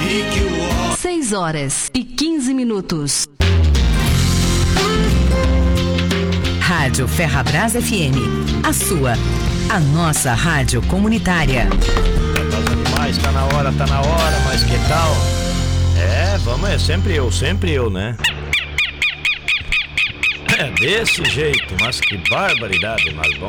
6h15. Rádio Ferrabras FM, a sua, a nossa rádio comunitária. Mas tá na hora, mas que tal? Vamos, é sempre eu, né? É desse jeito, mas que barbaridade, mas bom.